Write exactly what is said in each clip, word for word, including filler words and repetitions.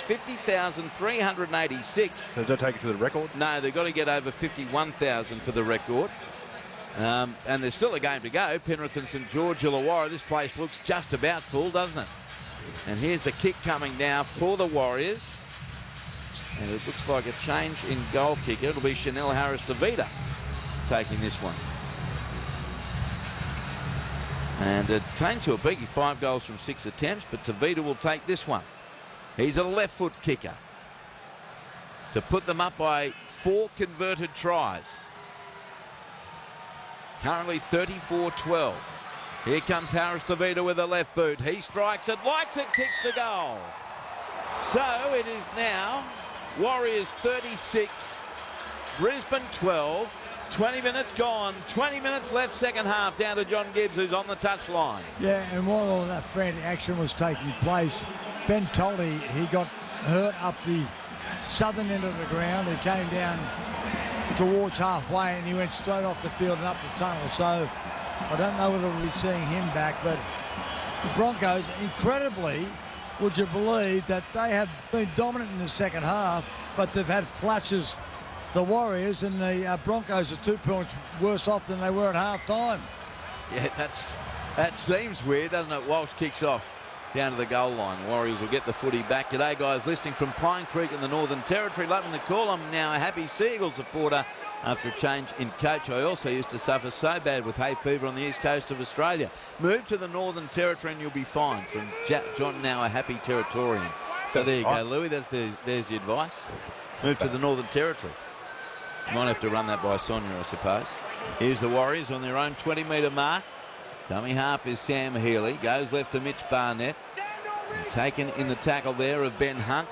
fifty thousand three hundred eighty-six. So does that take it to the record? No, they've got to get over fifty-one thousand for the record. Um, and there's still a game to go. Penrith and St George Illawarra. This place looks just about full, doesn't it? And here's the kick coming now for the Warriors. And it looks like a change in goal kicker. It'll be Chanel Harris-Tavita taking this one. And it came to a biggie, five goals from six attempts, but Tavita will take this one. He's a left foot kicker to put them up by four converted tries. Currently thirty-four twelve. Here comes Harris-Tavita with a left boot. He strikes it, likes it, kicks the goal. So it is now Warriors thirty-six, Brisbane twelve. twenty minutes gone, twenty minutes left second half, down to John Gibbs, who's on the touchline. Yeah, and while all that frantic action was taking place, Ben Tolly, he got hurt up the southern end of the ground. He came down towards halfway and he went straight off the field and up the tunnel. So I don't know whether we'll be seeing him back, but the Broncos, incredibly, would you believe that they have been dominant in the second half, but they've had flashes. The Warriors and the uh, Broncos are two points worse off than they were at half-time. Yeah, that's that seems weird, doesn't it? Walsh kicks off down to the goal line. Warriors will get the footy back. G'day, guys, listening from Pine Creek in the Northern Territory. Loving the call. I'm now a happy Seagull supporter after a change in coach. I also used to suffer so bad with hay fever on the east coast of Australia. Move to the Northern Territory and you'll be fine. From Jack John, now a happy Territorian. So there you go, Louis. That's the, there's the advice. Move to the Northern Territory. Might have to run that by Sonia, I suppose. Here's the Warriors on their own twenty metre mark. Dummy half is Sam Healy. Goes left to Mitch Barnett. And taken in the tackle there of Ben Hunt.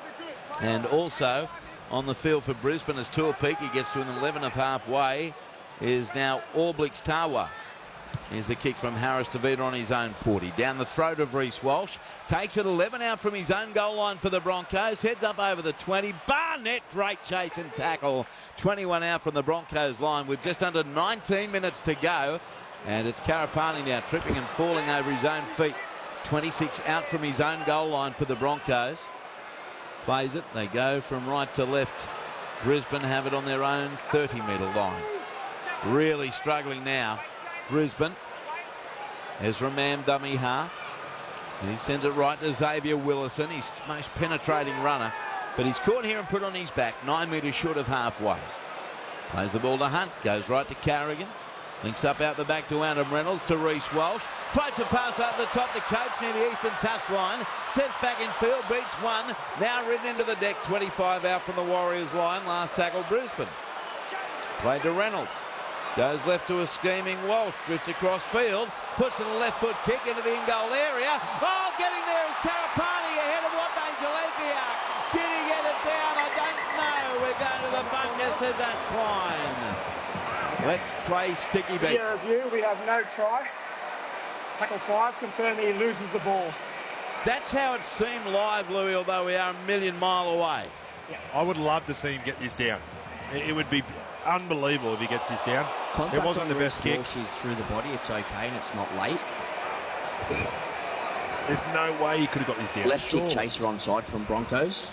And also on the field for Brisbane as Tuapiki gets to an eleven of halfway is now Orblix Tawa. Here's the kick from Harris-Tavita on his own forty. Down the throat of Reece Walsh. Takes it eleven out from his own goal line for the Broncos. Heads up over the twenty. Barnett, great chase and tackle. twenty-one out from the Broncos line with just under nineteen minutes to go. And it's Karapani now tripping and falling over his own feet. twenty-six out from his own goal line for the Broncos. Plays it. They go from right to left. Brisbane have it on their own thirty metre line. Really struggling now. Brisbane. Ezra Mam, dummy half. And he sends it right to Xavier Willison, his most penetrating runner. But he's caught here and put on his back, nine metres short of halfway. Plays the ball to Hunt, goes right to Carrigan. Links up out the back to Adam Reynolds, to Reece Walsh. Floats a pass up the top to Coates near the eastern touchline. Steps back in field, beats one. Now ridden into the deck, twenty-five out from the Warriors line. Last tackle, Brisbane. Played to Reynolds. Goes left to a scheming Walsh, drifts across field, puts in a left foot kick into the in-goal area. Oh, getting there is Karapani ahead of Wabang Jalapia. Did he get it down? I don't know. We're going to the bunker, says that Klein. Let's play sticky beat. Here review, we have no try. Tackle five, confirm he loses the ball. That's how it seemed live, Louis, although we are a million mile away. Yeah. I would love to see him get this down. It would be unbelievable if he gets this down. Contact it wasn't on the best kick. Walsh is through the body. It's okay and it's not late. There's no way he could have got this down. Left kick chaser onside from Broncos.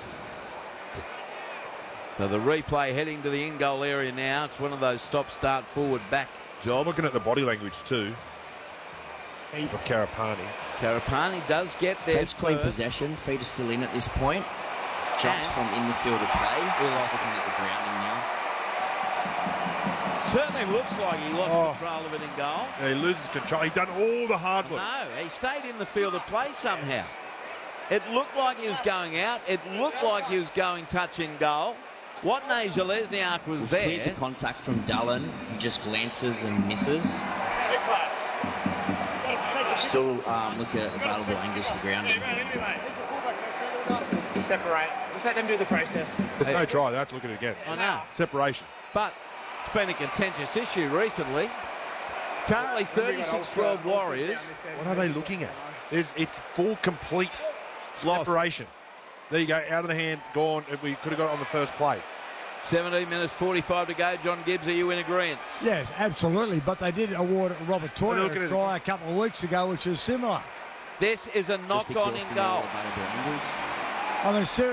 So the replay heading to the in-goal area now. It's one of those stop-start forward-back jobs. Looking at the body language too of Karapani. Karapani does get there. Takes clean possession. Feet are still in at this point. Jumps And from in the field of play. He's looking at the grounding now. Certainly looks like he lost Oh. control of it in goal. Yeah, he loses control. He's done all the hard work. No, he stayed in the field of play somehow. It looked like he was going out. It looked like he was going touch in goal. Watney Jalesniak was We've there. cleared the contact from Dallin. He just glances and misses. Still um, look at available angles for grounding. Separate. Let's let them do the process. There's no try. They have to look at it again. I know. Separation. But it's been a contentious issue recently. Currently thirty-six twelve Warriors. What are they looking at? There's, it's full, complete separation. There you go. Out of the hand, gone. We could have got it on the first play. seventeen minutes forty-five to go. John Gibbs, are you in agreement? Yes, absolutely. But they did award Robert Toyer a try a couple of weeks ago, which is similar. This is a knock-on in goal. I mean, seriously.